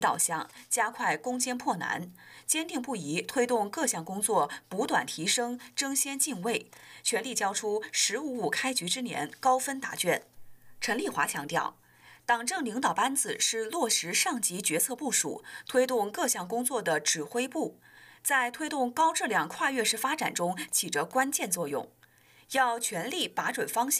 导向，加快攻坚破难，坚定不移推动各项工作不断提升，争先进位，全力交出“15+5”开局之年高分答卷。陈丽华强调，党政领导班子是落实上级决策部署、推动各项工作的指挥部，在推动高质量跨越式发展中起着关键作用。要全力把准方向。